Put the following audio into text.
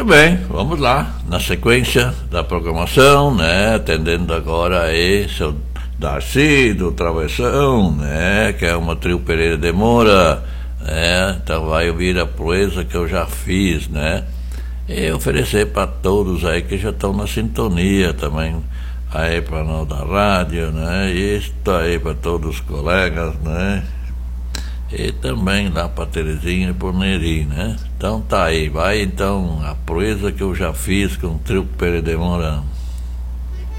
Muito bem, vamos lá. Na sequência da programação, né? Atendendo agora aí seu Darcy do Travessão, né? Que é uma trio Pereira de Moura, né? Então vai ouvir a proeza que eu já fiz, né? E oferecer para todos aí que já estão na sintonia também, aí para nós da rádio, né? Isso aí para todos os colegas, né? E também lá para Terezinha e por Neri, né? Então tá aí, vai então a proeza que eu já fiz com o trio Pereira de Moura.